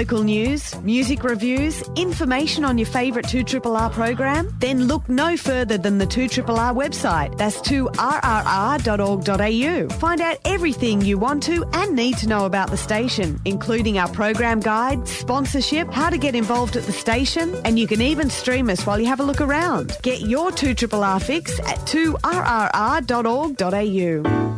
local news, music reviews, information on your favourite 2RRR program? Then look no further than the 2RRR website. That's 2rrr.org.au. Find out everything you want to and need to know about the station, including our program guide, sponsorship, how to get involved at the station, and you can even stream us while you have a look around. Get your 2RRR fix at 2rrr.org.au.